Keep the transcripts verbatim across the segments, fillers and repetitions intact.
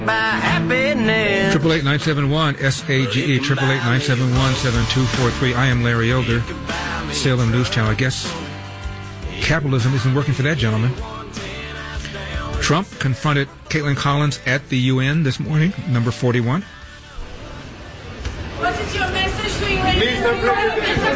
Triple eight nine seven one S A G E. Triple eight nine seven one seven two four three. I am Larry Elder, Salem News Channel. I guess capitalism isn't working for that gentleman. Trump confronted Caitlin Collins at the U N this morning, number forty-one. What is your message to Mister President? Mister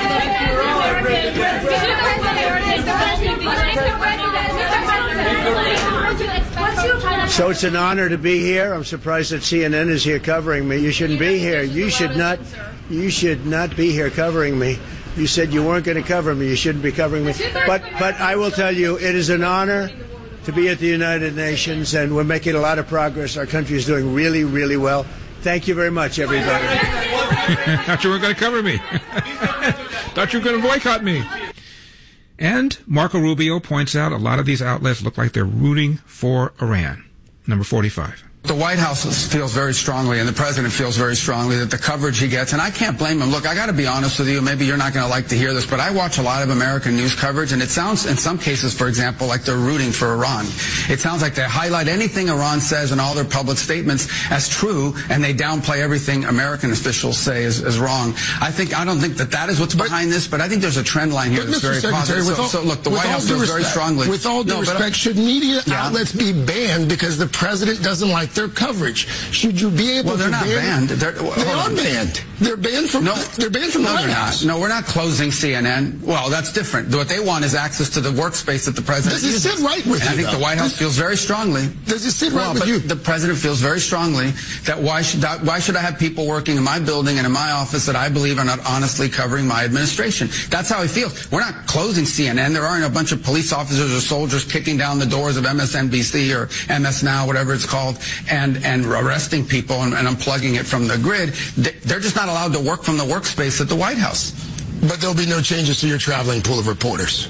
President. So it's an honor to be here. I'm surprised that C N N is here covering me. You shouldn't be here. You should not. You should not be here covering me. You said you weren't going to cover me. You shouldn't be covering me. But but I will tell you, it is an honor to be at the United Nations, and we're making a lot of progress. Our country is doing really, really well. Thank you very much, everybody. Thought you weren't going to cover me. Thought you were going to boycott me. And Marco Rubio points out a lot of these outlets look like they're rooting for Iran. Number forty-five. The White House feels very strongly, and the president feels very strongly, that the coverage he gets, and I can't blame him. Look, I got to be honest with you. Maybe you're not going to like to hear this, but I watch a lot of American news coverage, and it sounds, in some cases, for example, like they're rooting for Iran. It sounds like they highlight anything Iran says in all their public statements as true, and they downplay everything American officials say is, is wrong. I think I don't think that that is what's but, behind this, but I think there's a trend line here that's very positive. So, all, so, look, the White House feels respect, very strongly. With all due no, respect, should media yeah. outlets be banned because the president doesn't like their coverage? Should you be able well, they're to not ban? banned. They're, they are banned. They're banned from. No, they're banned from no, the White they're House. not. No, we're not closing C N N. Well, that's different. What they want is access to the workspace that the president. Does it uses. sit right with and you? I think though? the White House does, feels very strongly. Does it sit well, right with but you? The president feels very strongly that why should that, why should I have people working in my building and in my office that I believe are not honestly covering my administration? That's how he feels. We're not closing C N N. There aren't a bunch of police officers or soldiers kicking down the doors of M S N B C or M S Now, whatever it's called, and and arresting people and, and unplugging it from the grid. They're just not allowed to work from the workspace at the White House. But there'll be no changes to your traveling pool of reporters.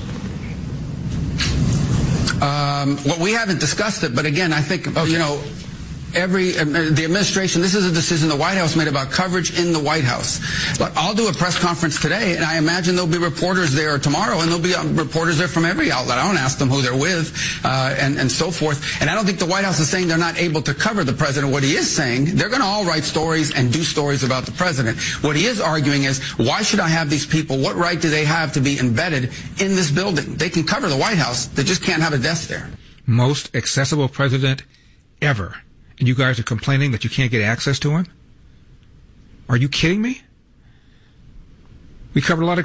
Um, well, we haven't discussed it, but again, I think, okay. you know, every, uh, the administration, this is a decision the White House made about coverage in the White House. But I'll do a press conference today, and I imagine there'll be reporters there tomorrow, and there'll be um, reporters there from every outlet. I don't ask them who they're with, uh, and, and so forth. And I don't think the White House is saying they're not able to cover the president. What he is saying, they're going to all write stories and do stories about the president. What he is arguing is, why should I have these people? What right do they have to be embedded in this building? They can cover the White House. They just can't have a desk there. Most accessible president ever. And you guys are complaining that you can't get access to him? Are you kidding me? We covered a lot of